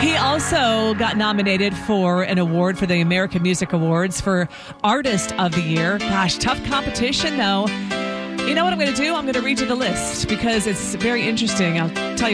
He also got nominated for an award for the American Music Awards for Artist of the Year. Gosh, tough competition, though. You know what I'm going to do? I'm going to read you the list because it's very interesting. I'll tell you